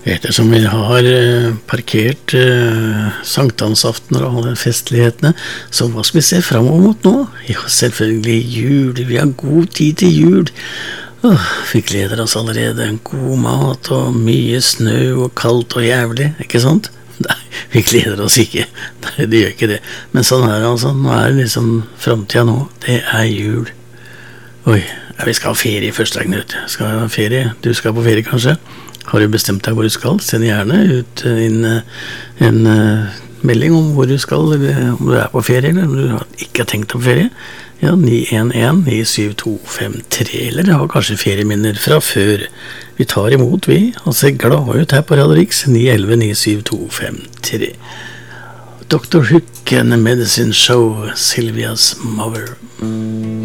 Ettersom vi har parkert sankthansaften og alle festlighetene, så hva skal vi se fremover mot nå? Ja, selvfølgelig jul, vi har god tid til jul. Vi gleder oss allerede, god mat og mye snø og kaldt og jævlig, ikke sant? Nei, vi gleder oss ikke. Nei, det gjør ikke det. Men sånn er det altså, nå er det liksom fremtiden nå, det er jul. Oi, ja, vi skal ha ferie først, Knut. Skal ha ferie, du skal på ferie kanskje? Har du bestemt deg hvor du skal? Send gjerne ut en melding om hvor du skal, eller om du er på ferie, eller om du ikke har tenkt deg på ferie. Ja, 911-97253, eller har kanskje ferieminner fra før. Vi tar imot, vi, og ser glad ut her på Radio Riks, 911-97253. Dr. Hook and the Medicine Show, Sylvia's Mother.